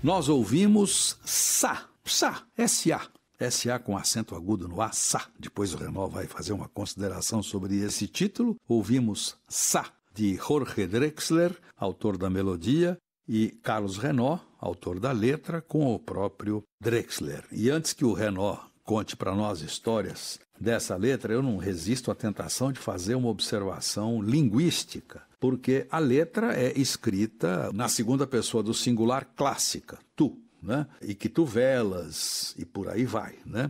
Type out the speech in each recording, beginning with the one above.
Nós ouvimos Sá, S-A. S-A com acento agudo no A, Sá. Depois o Renaud vai fazer uma consideração sobre esse título. Ouvimos Sá, de Jorge Drexler, autor da melodia, e Carlos Renaud, autor da letra, com o próprio Drexler. E antes que o Renaud conte para nós histórias dessa letra, eu não resisto à tentação de fazer uma observação linguística, porque a letra é escrita na segunda pessoa do singular clássica, tu, né? E que tu velas, e por aí vai, né?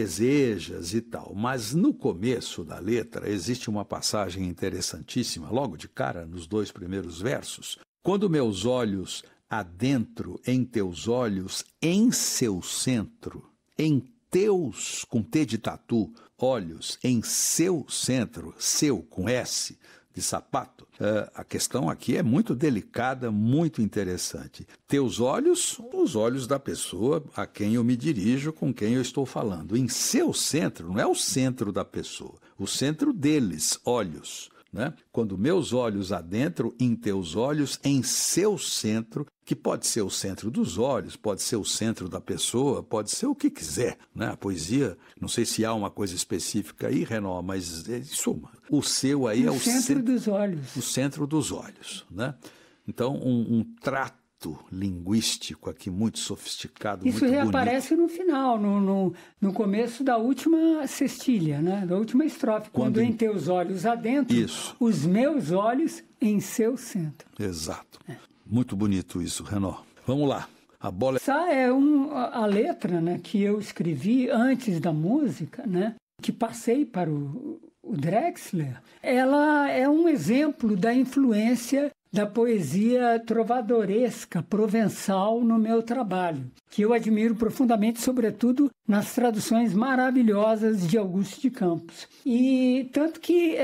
Desejas e tal. Mas no começo da letra existe uma passagem interessantíssima, logo de cara, nos 2 primeiros versos. Quando meus olhos adentro em teus olhos, em seu centro, em teus, com T de tatu, olhos, em seu centro, seu com S de sapato, a questão aqui é muito delicada, muito interessante. Teus olhos, os olhos da pessoa a quem eu me dirijo, com quem eu estou falando. Em seu centro, não é o centro da pessoa, o centro deles, olhos. Né? Quando meus olhos adentro em teus olhos, em seu centro, que pode ser o centro dos olhos, pode ser o centro da pessoa, pode ser o que quiser, né? A poesia, não sei se há uma coisa específica aí, Renaud, mas em suma, o seu aí é o centro dos olhos. O centro dos olhos, né? Então, um trato linguístico aqui muito sofisticado, isso muito bonito. Isso reaparece no final, no começo da última cestilha, né? Da última estrofe. Quando em teus olhos adentro, isso. Os meus olhos em seu centro. Exato. Muito bonito isso, Renaud. Vamos lá. A bola Essa é a letra, né, que eu escrevi antes da música, né? Que passei para o Drexler. Ela é um exemplo da influência da poesia trovadoresca, provençal no meu trabalho, que eu admiro profundamente, sobretudo nas traduções maravilhosas de Augusto de Campos. E tanto que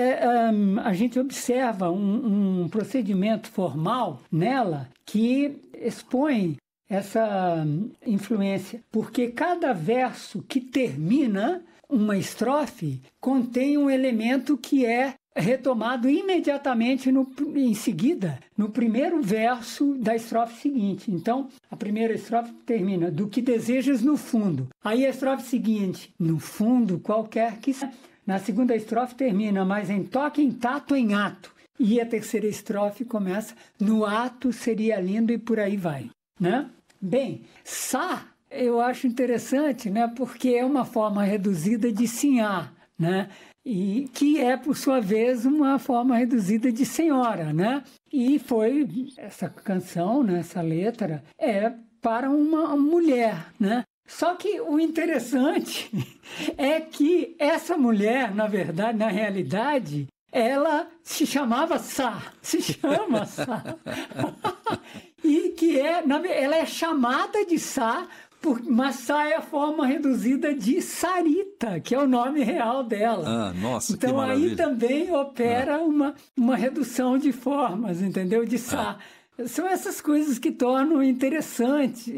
a gente observa um procedimento formal nela que expõe essa influência, porque cada verso que termina uma estrofe contém um elemento que é retomado imediatamente em seguida, no primeiro verso da estrofe seguinte. Então, a primeira estrofe termina, do que desejas no fundo. Aí a estrofe seguinte, no fundo, qualquer que seja. Na segunda estrofe termina, mas em toque, em tato, em ato. E a terceira estrofe começa, no ato seria lindo e por aí vai, né? Bem, Sá, eu acho interessante, né? Porque é uma forma reduzida de sinhá, né? E que é, por sua vez, uma forma reduzida de senhora, né? E foi, essa canção, né, essa letra, é para uma mulher, né? Só que o interessante é que essa mulher, na verdade, na realidade, ela se chamava Sá, se chama Sá. E que ela é chamada de Sá, mas Sá é a forma reduzida de Sarita, que é o nome real dela. Ah, nossa, então que maravilha. Aí também opera uma redução de formas, entendeu? De Sá. São essas coisas que tornam interessante